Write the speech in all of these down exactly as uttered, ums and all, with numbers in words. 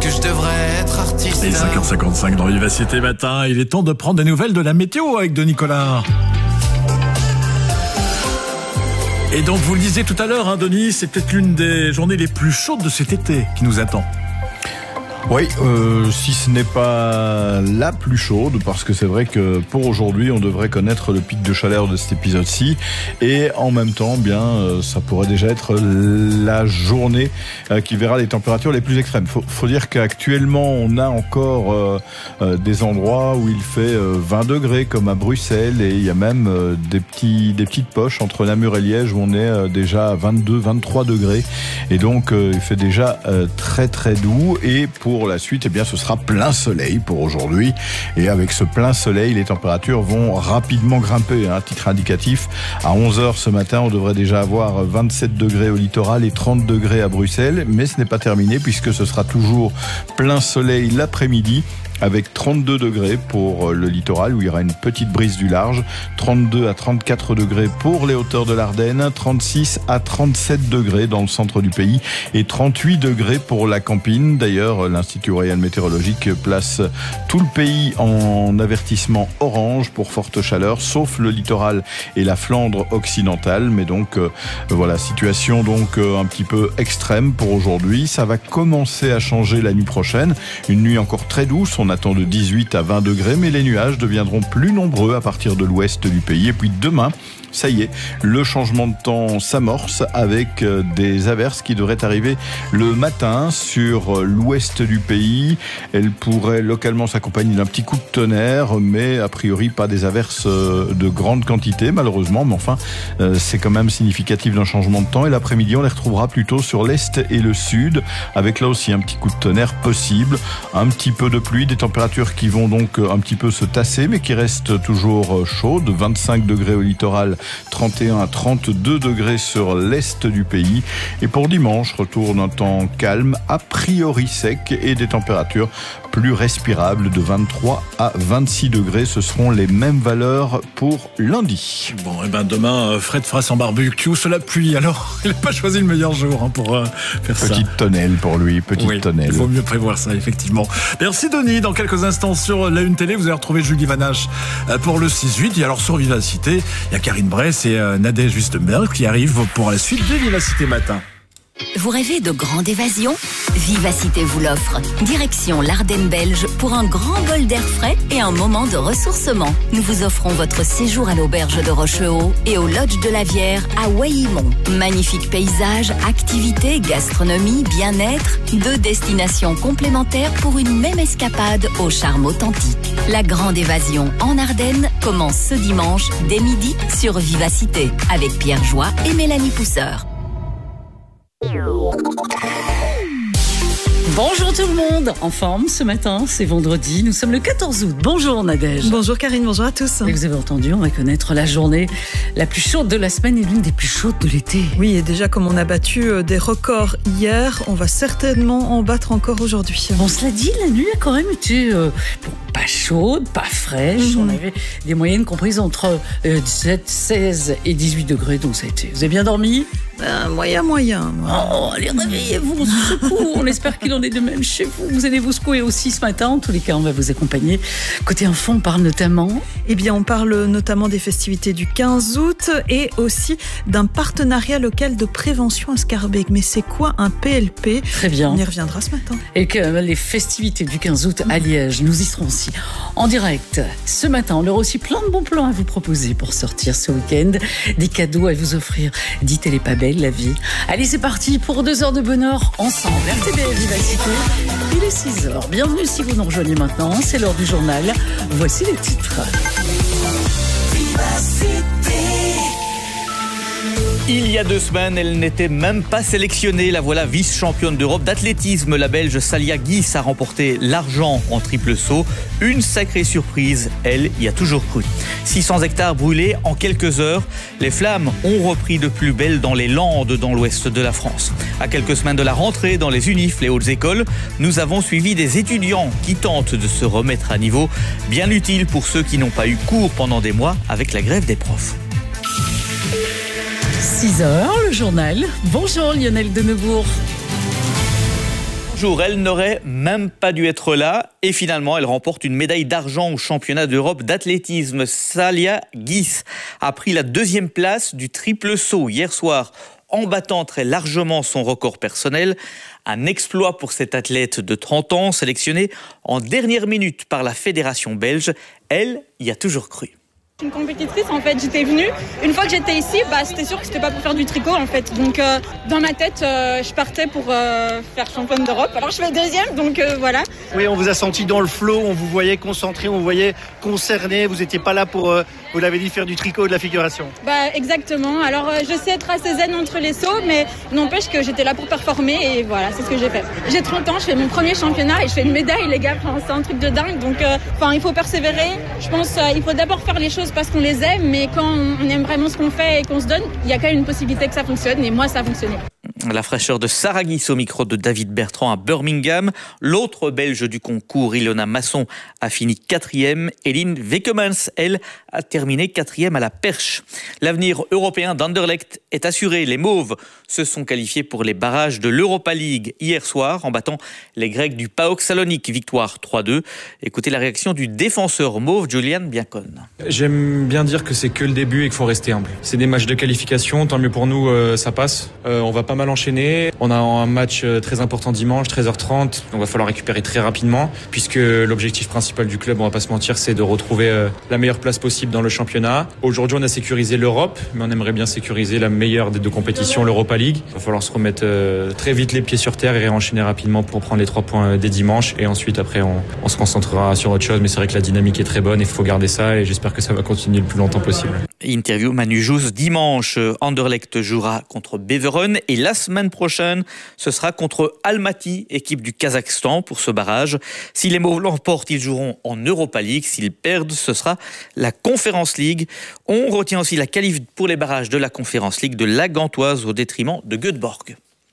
que je devrais être artiste. Et cinq heures cinquante-cinq dans Vivacité Matin, il est temps de prendre des nouvelles de la météo avec Denis Collard. Et donc vous le disiez tout à l'heure, hein, Denis, c'est peut-être l'une des journées les plus chaudes de cet été qui nous attend. Oui, euh, si ce n'est pas la plus chaude, parce que c'est vrai que pour aujourd'hui, on devrait connaître le pic de chaleur de cet épisode-ci, et en même temps, bien, euh, ça pourrait déjà être la journée euh, qui verra les températures les plus extrêmes. Faut, faut dire qu'actuellement, on a encore euh, euh, des endroits où il fait euh, vingt degrés, comme à Bruxelles, et il y a même euh, des petits, des petites poches entre Namur et Liège où on est euh, déjà à vingt-deux, vingt-trois degrés, et donc euh, il fait déjà euh, très très doux. Et pour Pour la suite, eh bien, ce sera plein soleil pour aujourd'hui. Et avec ce plein soleil, les températures vont rapidement grimper. À titre indicatif, à onze heures ce matin, on devrait déjà avoir vingt-sept degrés au littoral et trente degrés à Bruxelles. Mais ce n'est pas terminé puisque ce sera toujours plein soleil l'après-midi, avec trente-deux degrés pour le littoral où il y aura une petite brise du large, trente-deux à trente-quatre degrés pour les hauteurs de l'Ardenne, trente-six à trente-sept degrés dans le centre du pays et trente-huit degrés pour la Campine. D'ailleurs, l'Institut Royal Météorologique place tout le pays en avertissement orange pour forte chaleur, sauf le littoral et la Flandre occidentale. Mais donc, euh, voilà, situation donc euh, un petit peu extrême pour aujourd'hui. Ça va commencer à changer la nuit prochaine. Une nuit encore très douce. On On attend de dix-huit à vingt degrés, mais les nuages deviendront plus nombreux à partir de l'ouest du pays. Et puis demain, ça y est, le changement de temps s'amorce avec des averses qui devraient arriver le matin sur l'ouest du pays. Elles pourraient localement s'accompagner d'un petit coup de tonnerre, mais a priori pas des averses de grande quantité, malheureusement. Mais enfin, c'est quand même significatif d'un changement de temps. Et l'après-midi, on les retrouvera plutôt sur l'est et le sud, avec là aussi un petit coup de tonnerre possible, un petit peu de pluie, des températures qui vont donc un petit peu se tasser, mais qui restent toujours chaudes. vingt-cinq degrés au littoral, trente et un à trente-deux degrés sur l'est du pays. Et pour dimanche, retour d'un temps calme, a priori sec, et des températures plus respirables de vingt-trois à vingt-six degrés. Ce seront les mêmes valeurs pour lundi. Bon, et ben demain, Fred fera son barbecue sous la pluie. Alors, il n'a pas choisi le meilleur jour hein, pour euh, faire petite ça. Petite tonnelle pour lui, petite oui, tonnelle. Il vaut mieux prévoir ça, effectivement. Merci Denis. Dans quelques instants sur la Une Télé, vous allez retrouver Julie Vanache pour le six huit. Et alors sur Vivacité, il y a Karine Bress et Nadège Wistenberg qui arrivent pour la suite de Vivacité Matin. Vous rêvez de grande évasion ? Vivacité vous l'offre. Direction l'Ardenne belge pour un grand bol d'air frais et un moment de ressourcement. Nous vous offrons votre séjour à l'auberge de Rochehaut et au lodge de la Vière à Waillimont. Magnifiques paysages, activités, gastronomie, bien-être, deux destinations complémentaires pour une même escapade au charme authentique. La grande évasion en Ardennes commence ce dimanche dès midi sur Vivacité avec Pierre Joie et Mélanie Pousseur. Bonjour tout le monde, en forme ce matin, c'est vendredi, nous sommes le quatorze août. Bonjour Nadège. Bonjour Karine, bonjour à tous. Et vous avez entendu, on va connaître la journée la plus chaude de la semaine et l'une des plus chaudes de l'été. Oui, et déjà comme on a battu des records hier, on va certainement en battre encore aujourd'hui. Bon, cela dit, la nuit a quand même été euh, bon, pas chaude, pas fraîche. Mm-hmm. On avait des moyennes comprises entre euh, dix-sept, seize et dix-huit degrés, donc ça a été. Vous avez bien dormi ? Euh, moyen, moyen. Oh, allez, réveillez-vous, on se secoue. On espère qu'il en est de même chez vous. Vous allez vous secouer aussi ce matin. En tous les cas, on va vous accompagner. Côté info, on parle notamment... Eh bien, on parle notamment des festivités du quinze août et aussi d'un partenariat local de prévention à Scarbeck. Mais c'est quoi un P L P ? Très bien. On y reviendra ce matin. Et que les festivités du quinze août à Liège, nous y serons aussi en direct. Ce matin, on aura aussi plein de bons plans à vous proposer pour sortir ce week-end. Des cadeaux à vous offrir. Dites-elle est pas belle la vie. Allez, c'est parti pour deux heures de bonheur ensemble. R T B Vivacité, il est six heures. Bienvenue si vous nous rejoignez maintenant. C'est l'heure du journal. Voici les titres. Il y a deux semaines, elle n'était même pas sélectionnée. La voilà vice-championne d'Europe d'athlétisme. La Belge Salia Guiss a remporté l'argent en triple saut. Une sacrée surprise, elle y a toujours cru. six cents hectares brûlés en quelques heures. Les flammes ont repris de plus belle dans les Landes, dans l'ouest de la France. À quelques semaines de la rentrée dans les unifs, les hautes écoles, nous avons suivi des étudiants qui tentent de se remettre à niveau. Bien utile pour ceux qui n'ont pas eu cours pendant des mois avec la grève des profs. six heures, le journal. Bonjour Lionel Denebourg. jour, elle n'aurait même pas dû être là et finalement elle remporte une médaille d'argent au championnat d'Europe d'athlétisme. Salia Guis a pris la deuxième place du triple saut hier soir en battant très largement son record personnel. Un exploit pour cette athlète de trente ans sélectionnée en dernière minute par la fédération belge. Elle y a toujours cru. Une compétitrice, en fait, j'étais venue. Une fois que j'étais ici, bah, c'était sûr que c'était pas pour faire du tricot, en fait. Donc, euh, dans ma tête, euh, je partais pour euh, faire championne d'Europe. Alors, je fais deuxième, donc euh, voilà. Oui, on vous a senti dans le flow, on vous voyait concentré, on vous voyait concerné. Vous n'étiez pas là pour, euh, vous l'avez dit, faire du tricot ou de la figuration. Bah, exactement. Alors, euh, je sais être assez zen entre les sauts, mais n'empêche que j'étais là pour performer et voilà, c'est ce que j'ai fait. J'ai trente ans, je fais mon premier championnat et je fais une médaille, les gars. Enfin, c'est un truc de dingue. Donc, enfin, euh, il faut persévérer. Je pense euh, il faut d'abord faire les choses parce qu'on les aime, mais quand on aime vraiment ce qu'on fait et qu'on se donne, il y a quand même une possibilité que ça fonctionne, et moi ça a fonctionné. La fraîcheur de Sarah Guis au micro de David Bertrand à Birmingham. L'autre Belge du concours, Ilona Masson, a fini quatrième. Eline Wekemans, elle, a terminé quatrième à la perche. L'avenir européen d'Anderlecht est assuré. Les Mauves se sont qualifiés pour les barrages de l'Europa League hier soir en battant les Grecs du PAOK Salonique. Victoire trois deux. Écoutez la réaction du défenseur mauve, Julian Biancon. J'aime bien dire que c'est que le début et qu'il faut rester humble. C'est des matchs de qualification, tant mieux pour nous, euh, ça passe. Euh, on va pas mal enchaîner. On a un match très important dimanche, treize heures trente. Donc il va falloir récupérer très rapidement puisque l'objectif principal du club, on va pas se mentir, c'est de retrouver euh, la meilleure place possible dans le championnat. Aujourd'hui, on a sécurisé l'Europe, mais on aimerait bien sécuriser la meilleure des deux compétitions, l'Europa League. Il va falloir se remettre euh, très vite les pieds sur terre et enchaîner rapidement pour prendre les trois points dès dimanche. Et ensuite, après, on, on se concentrera sur autre chose. Mais c'est vrai que la dynamique est très bonne et il faut garder ça. Et j'espère que ça va continuer le plus longtemps possible. Interview Manu Jousse. Dimanche, Anderlecht jouera contre Beveren et la semaine prochaine, ce sera contre Almaty, équipe du Kazakhstan, pour ce barrage. Si les Mauves l'emportent, ils joueront en Europa League. S'ils perdent, ce sera la Conference League. On retient aussi la qualif pour les barrages de la Conference League de la Gantoise au détriment de Göteborg.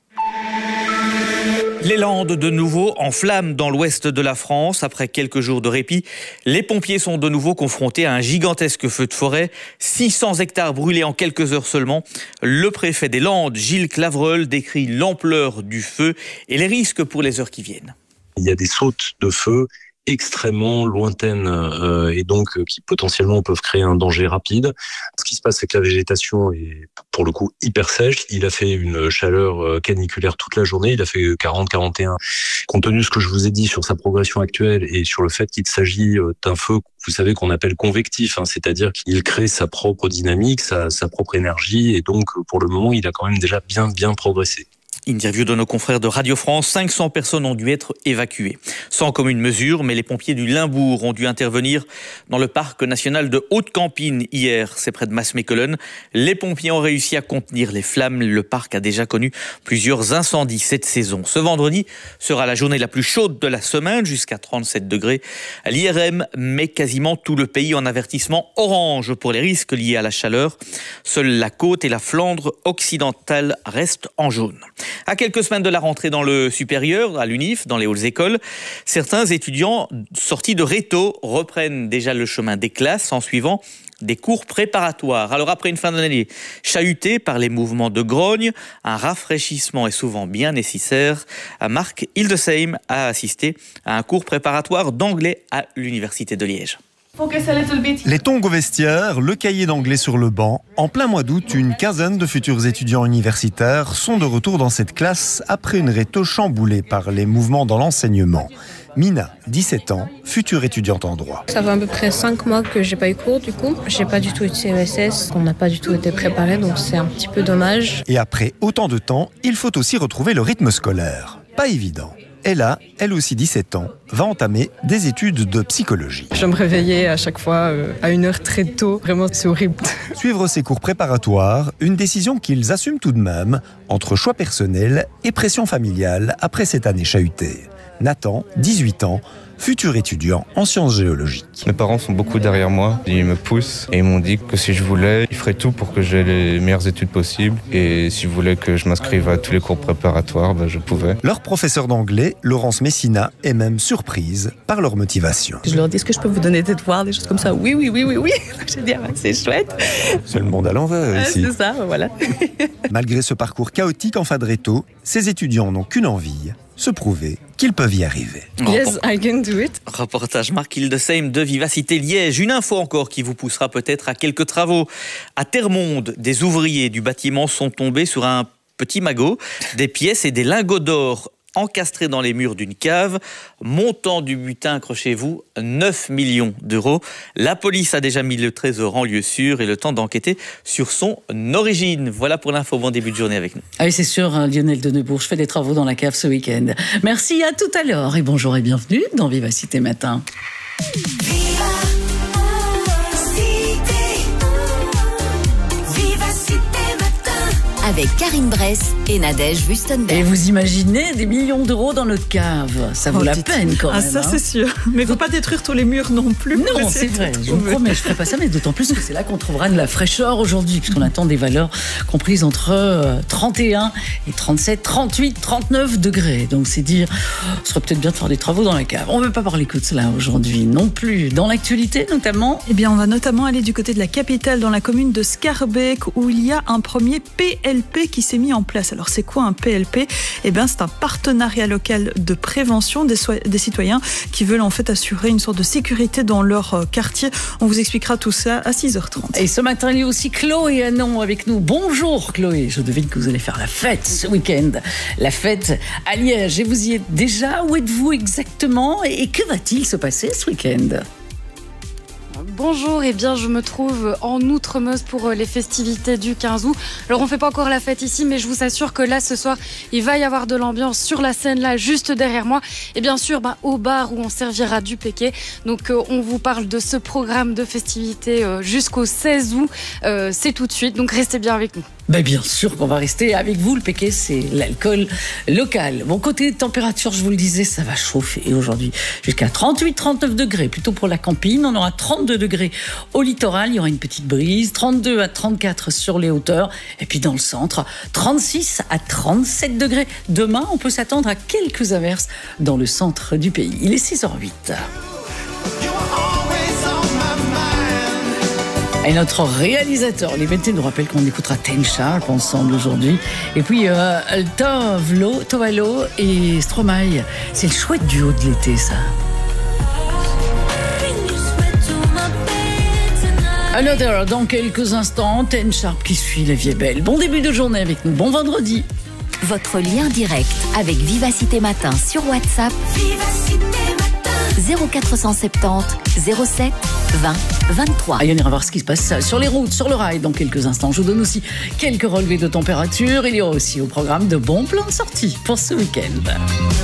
Les Landes de nouveau en flammes dans l'ouest de la France. Après quelques jours de répit, les pompiers sont de nouveau confrontés à un gigantesque feu de forêt. six cents hectares brûlés en quelques heures seulement. Le préfet des Landes, Gilles Clavreul, décrit l'ampleur du feu et les risques pour les heures qui viennent. Il y a des sautes de feu extrêmement lointaines euh, et donc euh, qui potentiellement peuvent créer un danger rapide. Ce qui se passe, c'est que la végétation est pour le coup hyper sèche. Il a fait une chaleur euh, caniculaire toute la journée. Il a fait quarante à quarante et un. Compte tenu de ce que je vous ai dit sur sa progression actuelle et sur le fait qu'il s'agit euh, d'un feu, vous savez, qu'on appelle convectif, hein, c'est-à-dire qu'il crée sa propre dynamique, sa, sa propre énergie et donc pour le moment, il a quand même déjà bien bien progressé. Interview de nos confrères de Radio France, cinq cents personnes ont dû être évacuées. Sans commune mesure, mais les pompiers du Limbourg ont dû intervenir dans le parc national de Haute-Campine hier, c'est près de Maasmechelen. Les pompiers ont réussi à contenir les flammes. Le parc a déjà connu plusieurs incendies cette saison. Ce vendredi sera la journée la plus chaude de la semaine, jusqu'à trente-sept degrés. L'I R M met quasiment tout le pays en avertissement orange pour les risques liés à la chaleur. Seule la côte et la Flandre occidentale restent en jaune. À quelques semaines de la rentrée dans le supérieur, à l'U N I F, dans les hautes écoles, certains étudiants sortis de réto reprennent déjà le chemin des classes en suivant des cours préparatoires. Alors après une fin d'année chahutée par les mouvements de grogne, un rafraîchissement est souvent bien nécessaire. Marc Hildesheim a assisté à un cours préparatoire d'anglais à l'Université de Liège. Les tongs au vestiaire, le cahier d'anglais sur le banc. En plein mois d'août, une quinzaine de futurs étudiants universitaires sont de retour dans cette classe après une réto chamboulée par les mouvements dans l'enseignement. Mina, dix-sept ans, future étudiante en droit. Ça fait à peu près cinq mois que j'ai pas eu cours du coup. J'ai pas du tout été E S S, on n'a pas du tout été préparé, donc c'est un petit peu dommage. Et après autant de temps, il faut aussi retrouver le rythme scolaire. Pas évident. Ella, elle aussi dix-sept ans, va entamer des études de psychologie. Je me réveillais à chaque fois euh, à une heure très tôt. Vraiment, c'est horrible. Suivre ces cours préparatoires, une décision qu'ils assument tout de même, entre choix personnel et pression familiale après cette année chahutée. Nathan, dix-huit ans, futur étudiant en sciences géologiques. Mes parents sont beaucoup derrière moi, ils me poussent et ils m'ont dit que si je voulais, ils feraient tout pour que j'aie les meilleures études possibles et s'ils voulaient que je m'inscrive à tous les cours préparatoires, ben je pouvais. Leur professeur d'anglais, Laurence Messina, est même surprise par leur motivation. Je leur dis, est-ce que je peux vous donner des devoirs, des choses comme ça? Oui, oui, oui, oui, oui. J'ai dit, ah, c'est chouette. C'est le monde à l'envers ah, ici. C'est ça, voilà. Malgré ce parcours chaotique en fin de réto, ces étudiants n'ont qu'une envie, se prouver qu'ils peuvent y arriver. Yes, I can do it. Reportage Marc Hildesheim de Vivacité Liège. Une info encore qui vous poussera peut-être à quelques travaux. À Termonde, des ouvriers du bâtiment sont tombés sur un petit magot, des pièces et des lingots d'or encastrés dans les murs d'une cave. Montant du butin, accrochez-vous, neuf millions d'euros. La police a déjà mis le trésor en lieu sûr et le temps d'enquêter sur son origine. Voilà pour l'info. Bon début de journée avec nous. Ah oui, c'est sûr, hein, Lionel Denebourg, je fais des travaux dans la cave ce week-end. Merci, à tout à l'heure et bonjour et bienvenue dans Vivacité Matin. Avec Karine Bress et Nadège Wustenberg. Et vous imaginez des millions d'euros dans notre cave. Ça vaut oh, la peine quand ah, même. Ça, hein. C'est sûr. Mais il ne faut pas détruire tous les murs non plus. Non, c'est vrai. Je vous promets, je ne ferai pas ça. Mais d'autant plus que c'est là qu'on trouvera de la fraîcheur aujourd'hui. Puisqu'on attend des valeurs comprises entre trente et un et trente-sept, trente-huit, trente-neuf degrés. Donc c'est dire, ce serait peut-être bien de faire des travaux dans la cave. On ne veut pas parler que de cela aujourd'hui non plus. Dans l'actualité notamment. Eh bien, on va notamment aller du côté de la capitale, dans la commune de Schaerbeek, où il y a un premier P L P qui s'est mis en place. Alors c'est quoi un P L P ? Eh bien c'est un partenariat local de prévention des, so- des citoyens qui veulent en fait assurer une sorte de sécurité dans leur euh, quartier. On vous expliquera tout ça à six heures trente. Et ce matin il y a aussi Chloé Hanon avec nous. Bonjour Chloé, je devine que vous allez faire la fête ce week-end. La fête à Liège. Et vous y êtes déjà ? Où êtes-vous exactement ? Et que va-t-il se passer ce week-end ? Bonjour, et eh bien je me trouve en Outremeuse pour les festivités du quinze août. Alors on ne fait pas encore la fête ici, mais je vous assure que là ce soir il va y avoir de l'ambiance sur la scène là juste derrière moi. Et bien sûr bah, au bar où on servira du péquet. Donc euh, on vous parle de ce programme de festivités euh, jusqu'au seize août. Euh, c'est tout de suite, donc restez bien avec nous. Ben bien sûr qu'on va rester avec vous. Le péquet, c'est l'alcool local. Bon, côté température, je vous le disais, ça va chauffer aujourd'hui jusqu'à trente-huit trente-neuf degrés. Plutôt pour la campine, on aura trente-deux degrés au littoral. Il y aura une petite brise. trente-deux à trente-quatre sur les hauteurs. Et puis dans le centre, trente-six à trente-sept degrés. Demain, on peut s'attendre à quelques averses dans le centre du pays. Il est six heures huit. Et notre réalisateur, Liberté, nous rappelle qu'on écoutera Ten Sharp ensemble aujourd'hui. Et puis, euh, Tovlo, Tovalo et Stromae. C'est le chouette duo de l'été, ça. Another, dans quelques instants, Ten Sharp qui suit La Vie est belle. Bon début de journée avec nous. Bon vendredi. Votre lien direct avec Vivacité Matin sur WhatsApp. Vivacité zéro quatre cent soixante-dix zéro sept vingt vingt-trois. Allez, on ira voir ce qui se passe sur les routes, sur le rail dans quelques instants. Je vous donne aussi quelques relevés de température. Il y aura aussi au programme de bons plans de sortie pour ce week-end.